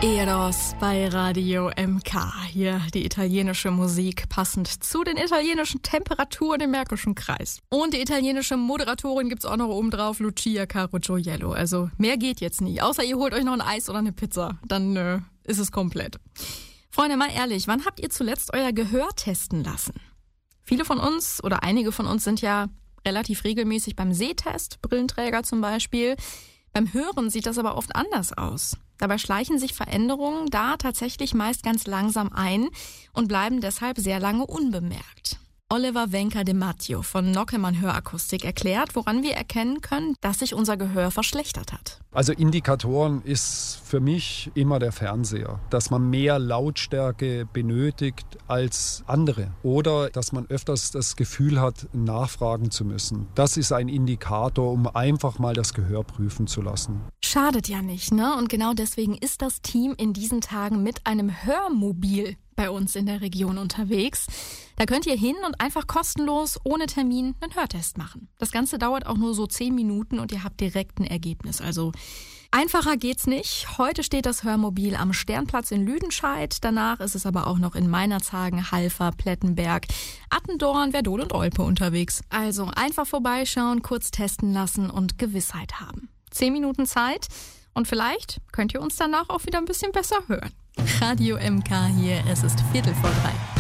Eros bei Radio MK. Hier die italienische Musik, passend zu den italienischen Temperaturen im Märkischen Kreis. Und die italienische Moderatorin gibt's auch noch oben drauf, Lucia Carugioiello. Also mehr geht jetzt nie, außer ihr holt euch noch ein Eis oder eine Pizza. Dann ist es komplett. Freunde, mal ehrlich, wann habt ihr zuletzt euer Gehör testen lassen? Viele von uns oder einige von uns sind ja relativ regelmäßig beim Sehtest, Brillenträger zum Beispiel. Beim Hören sieht das aber oft anders aus. Dabei schleichen sich Veränderungen da tatsächlich meist ganz langsam ein und bleiben deshalb sehr lange unbemerkt. Oliver Wenker de Matteo von Nockemann Hörakustik erklärt, woran wir erkennen können, dass sich unser Gehör verschlechtert hat. Also Indikatoren ist für mich immer der Fernseher, dass man mehr Lautstärke benötigt als andere oder dass man öfters das Gefühl hat, nachfragen zu müssen. Das ist ein Indikator, um einfach mal das Gehör prüfen zu lassen. Schadet ja nicht, ne? Und genau deswegen ist das Team in diesen Tagen mit einem Hörmobil bei uns in der Region unterwegs. Da könnt ihr hin und einfach kostenlos, ohne Termin, einen Hörtest machen. Das Ganze dauert auch nur so 10 Minuten und ihr habt direkt ein Ergebnis. Also einfacher geht's nicht. Heute steht das Hörmobil am Sternplatz in Lüdenscheid. Danach ist es aber auch noch in Meinerzhagen, Halver, Plettenberg, Attendorn, Werdohl und Olpe unterwegs. Also einfach vorbeischauen, kurz testen lassen und Gewissheit haben. 10 Minuten Zeit und vielleicht könnt ihr uns danach auch wieder ein bisschen besser hören. Radio MK hier, es ist 3:15.